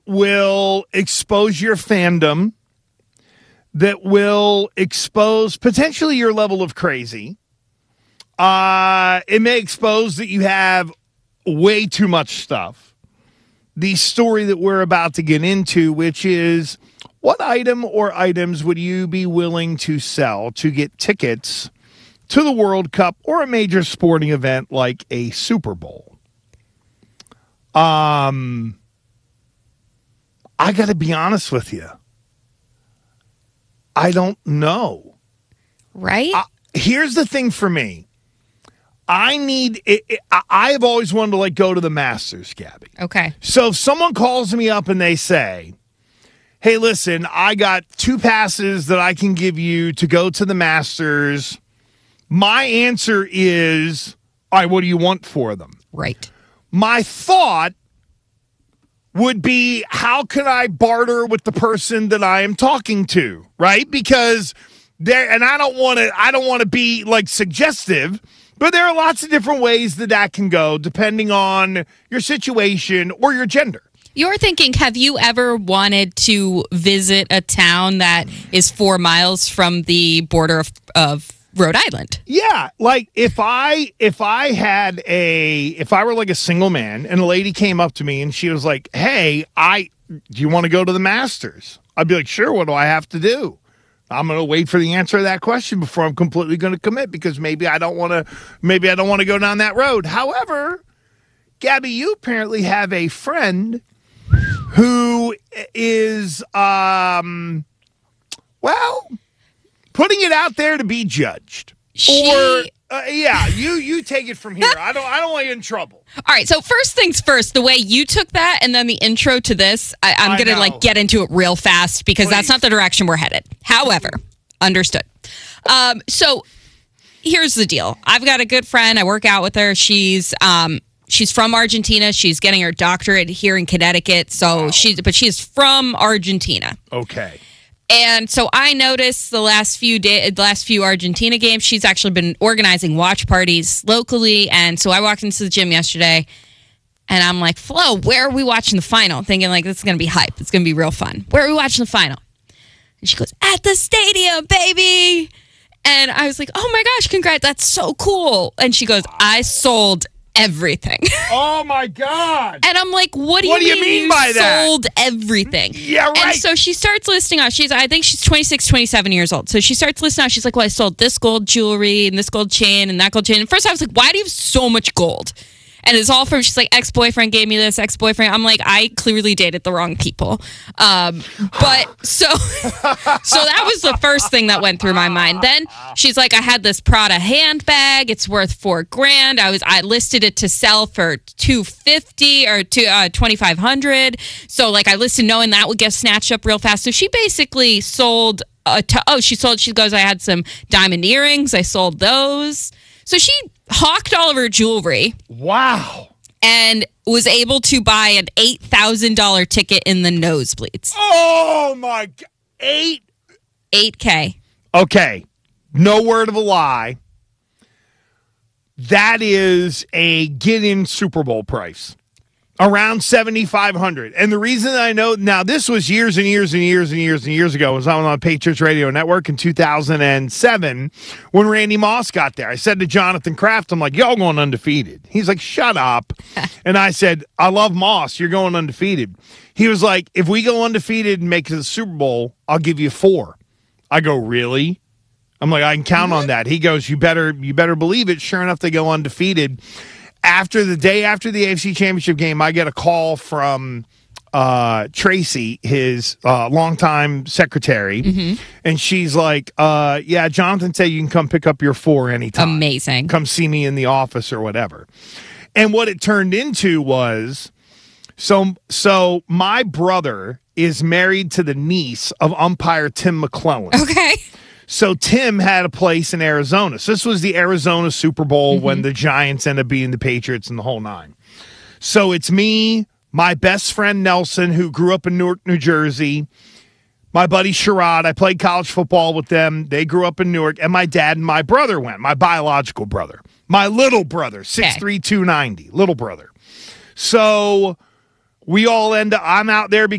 will expose your fandom, that will expose potentially your level of crazy. It may expose that you have way too much stuff. The story that we're about to get into, which is, what item or items would you be willing to sell to get tickets to the World Cup or a major sporting event like a Super Bowl? I got to be honest with you. I don't know. Right? Here's the thing for me. I have always wanted to go to the Masters, Gabby. Okay. So if someone calls me up and they say, hey, listen, I got 2 passes that I can give you to go to the Masters, my answer is, all right, what do you want for them? Right. My thought would be, how can I barter with the person that I am talking to, right? Because and I don't want to be suggestive, but there are lots of different ways that can go depending on your situation or your gender. You're thinking, have you ever wanted to visit a town that is 4 miles from the border of Rhode Island? Yeah, if I were a single man and a lady came up to me and she was like, "Hey, do you want to go to the Masters?" I'd be like, "Sure, what do I have to do?" I'm going to wait for the answer to that question before I'm completely going to commit, because maybe I don't want to go down that road. However, Gabby, you apparently have a friend who is putting it out there to be judged. You take it from here. I don't want you in trouble. All right, so first things first, the way you took that and then the intro to this, I'm going to get into it real fast, because that's not the direction we're headed. However, understood. So here's the deal. I've got a good friend. I work out with her. She's from Argentina. She's getting her doctorate here in Connecticut. So she's from Argentina. Okay. And so I noticed the last few Argentina games, she's actually been organizing watch parties locally. And so I walked into the gym yesterday and I'm like, Flo, where are we watching the final? Thinking this is going to be hype. It's going to be real fun. Where are we watching the final? And she goes, at the stadium, baby. And I was like, oh my gosh, congrats. That's so cool. And she goes, I sold everything. Oh my God. And I'm like, what do you mean by that? Sold everything? Yeah, right. And so she starts listing out. I think she's 26, 27 years old. So she starts listing out. She's like, well, I sold this gold jewelry and this gold chain and that gold chain. And first I was like, why do you have so much gold? And it's all from, she's like, ex-boyfriend gave me this, ex-boyfriend. I'm like, I clearly dated the wrong people. But so that was the first thing that went through my mind. Then she's like, I had this Prada handbag. It's worth $4,000. I listed it to sell for $250 or $2,500. So I listed knowing that would get snatched up real fast. So she basically sold, she goes, I had some diamond earrings. I sold those. So she hawked all of her jewelry. Wow. And was able to buy an $8,000 ticket in the nosebleeds. Oh, my God. $8K. Okay. No word of a lie. That is a get-in Super Bowl price. Around $7,500. And the reason I know, now this was years and years and years and years and years ago. It was on Patriots Radio Network in 2007 when Randy Moss got there. I said to Jonathan Kraft, I'm like, y'all going undefeated. He's like, shut up. And I said, I love Moss. You're going undefeated. He was like, if we go undefeated and make it to the Super Bowl, I'll give you 4. I go, really? I'm like, I can count on that. He goes, you better believe it. Sure enough, they go undefeated. The day after the AFC Championship game, I get a call from Tracy, his longtime secretary, and she's like, yeah, Jonathan said you can come pick up your 4 anytime. Amazing. Come see me in the office or whatever. And what it turned into was, so my brother is married to the niece of umpire Tim McClellan. Okay. So Tim had a place in Arizona. So this was the Arizona Super Bowl when the Giants ended up beating the Patriots and the whole 9. So it's me, my best friend Nelson, who grew up in Newark, New Jersey, my buddy Sherrod. I played college football with them. They grew up in Newark. And my dad and my brother went, my biological brother. My little brother, 6'3", 290, little brother. So we all I'm out there